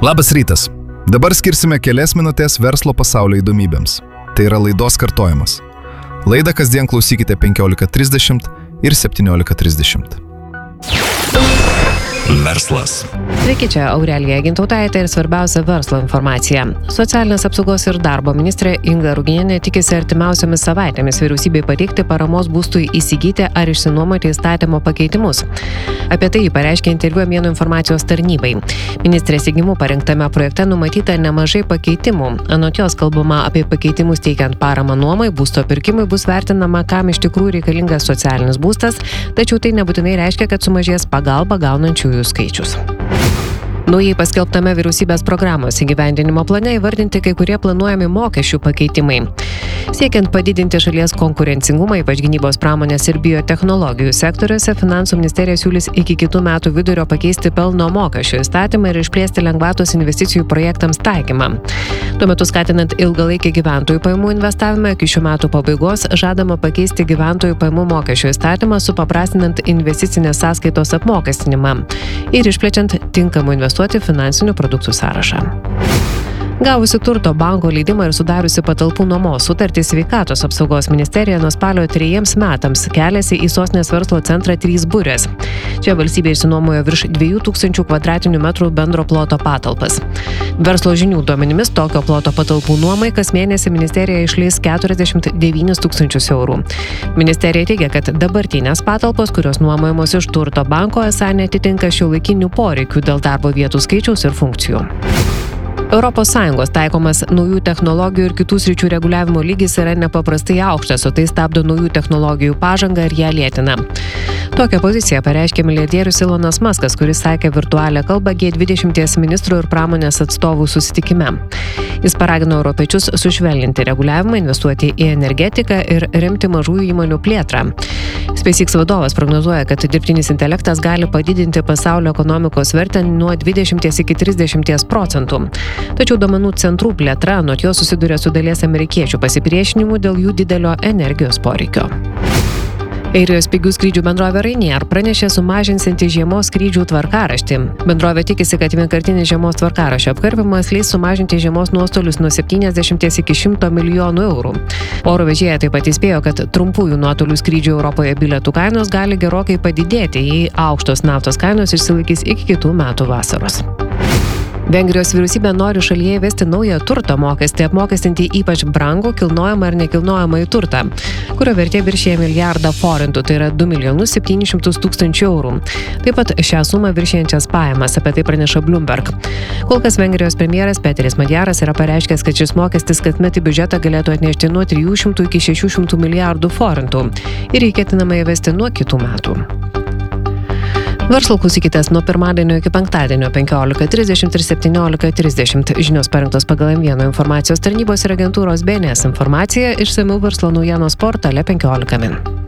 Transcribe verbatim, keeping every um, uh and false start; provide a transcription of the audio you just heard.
Labas rytas. Dabar skirsime kelias minutės verslo pasaulio įdomybėms. Tai yra laidos kartojimas. Laidą kasdien klausykite penkiolika trisdešimt ir septyniolika trisdešimt. Verslas. Sveiki, čia Aurelija Gintautaitė ir svarbiausia verslo informacija. Socialinės apsaugos ir darbo ministrė Inga Ruginienė tikisi artimiausiomis savaitėmis vyriausybei pateikti paramos būstui įsigyti ar išsinuomoti įstatymo pakeitimus. Apie tai ji pareiškė interviu Mėnų informacijos tarnybai. Ministrės teigimu parengtame projekte numatyta nemažai pakeitimų. Anot jos kalbama apie pakeitimus teikiant paramą nuomai, būsto pirkimui bus vertinama, kam iš tikrųjų reikalingas socialinis būstas, tačiau tai nebūtinai reiškia, kad sumažės pagalbą gaunančiųjų skaičius. Naujai paskelbtame vyriausybės programos įgyvendinimo plane įvardinti kai kurie planuojami mokesčių pakeitimai. Siekiant padidinti šalies konkurencingumą, ypač gynybos pramonės ir biotechnologijų sektoriuose, Finansų ministerija siūlys iki kitų metų vidurio pakeisti pelno mokesčio įstatymą ir išplėsti lengvatos investicijų projektams taikymą. Tuo metu skatinant ilgalaikį gyventojų pajamų investavimą, iki šių metų pabaigos žadama pakeisti gyventojų pajamų mokesčio įstatymą, supaprastinant investicinės sąskaitos apmokestinimą ir išplečiant tinkamų investuoti finansinių produktų sąrašą. Gavusi turto banko leidimą ir sudariusi patalpų nuomos sutartį, Sveikatos apsaugos ministerija nuo spalio trejiems metams keliasi į sostinės verslo centrą Trys Burės. Čia valstybė išsinuomojo virš dviejų tūkstančių kvadratinių metrų bendro ploto patalpas. Verslo žinių duomenimis tokio ploto patalpų nuomai kas mėnesį ministerija išleis keturiasdešimt devynis tūkstančius eurų. Ministerija teigia, kad dabartinės patalpos, kurios nuomojamos iš turto banko, esą netitinka šiuolaikinių poreikių dėl darbo vietų skaičiaus ir funkcijų. Europos Sąjungos taikomas naujų technologijų ir kitų sričių reguliavimo lygis yra nepaprastai aukštas, o tai stabdo naujų technologijų pažangą ir ją lėtina. Tokią poziciją pareiškė milijardierius Elonas Muskas, kuris sakė virtualią kalbą G dvidešimt ministrų ir pramonės atstovų susitikime. Jis paragino europiečius sušvelninti reguliavimą, investuoti į energetiką ir remti mažųjų įmonių plėtrą. SpaceX vadovas prognozuoja, kad dirbtinis intelektas gali padidinti pasaulio ekonomikos vertę nuo dvidešimties iki trisdešimties procentų. Tačiau duomenų centrų plėtra anot jo susiduria su dalies amerikiečių pasipriešinimu dėl jų didelio energijos poreikio. Airijos pigių skrydžių bendrovė Ryanair pranešė sumažinsianti žiemos skrydžių tvarkaraštį. Bendrovė tikisi, kad vienkartinis žiemos tvarkaraščio apkarpymas leis sumažinti žiemos nuostolius nuo septyniasdešimties iki šimto milijonų eurų. Oro vežėja taip pat įspėjo, kad trumpųjų nuotolių skrydžių Europoje bilietų kainos gali gerokai padidėti, jei aukštos naftos kainos išsilaikys iki kitų metų vasaros. Vengrijos vyriausybė nori šalyje įvesti naują turto mokestį, apmokestinti ypač brangų kilnojamą ar nekilnojamą į turtą, kurio vertė viršija milijardą forintų, tai yra du milijonus septynis šimtus tūkstančių eurų. Taip pat šią sumą viršijančias pajamas, apie tai praneša Bloomberg. Kol kas Vengrijos premjeras Peteris Madjaras yra pareiškęs, kad šis mokestis kasmet į biudžetą galėtų atnešti nuo trijų šimtų iki šešių šimtų milijardų forintų ir ketinama įvesti nuo kitų metų. Verslo klausykitės nuo pirmadienio iki penktadienio penkiolika trisdešimt ir septyniolika trisdešimt. Žinios parengtos pagal Mėnų informacijos tarnybos ir agentūros B N S informaciją, išsamiau verslo naujienos portale penkiolika min.